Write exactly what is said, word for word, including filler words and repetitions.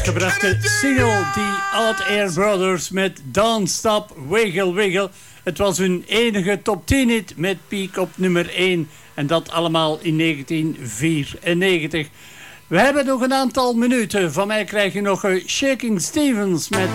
uitgebracht. De single The Odd Air Brothers met Don't Stop Wiggle Wiggle. Het was hun enige top tien hit met piek op nummer één. En dat allemaal in negentien vierennegentig. We hebben nog een aantal minuten. Van mij krijg je nog Shaking Stevens met